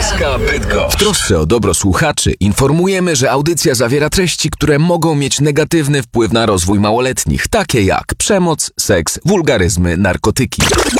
SK Bydgoszcz. W trosce o dobro słuchaczy informujemy, że audycja zawiera treści, które mogą mieć negatywny wpływ na rozwój małoletnich, takie jak przemoc, seks, wulgaryzmy, narkotyki.